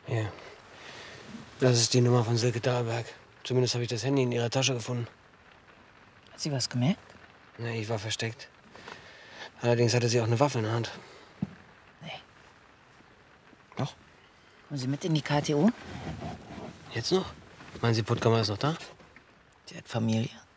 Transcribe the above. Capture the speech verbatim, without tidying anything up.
Hier. Das ist die Nummer von Silke Dahlberg. Zumindest habe ich das Handy in ihrer Tasche gefunden. Hat sie was gemerkt? Na, ich war versteckt. Allerdings hatte sie auch eine Waffe in der Hand. Nee. Doch? Kommen Sie mit in die K T O? Jetzt noch? Meinen Sie, Puttkammer ist noch da? Sie hat Familie.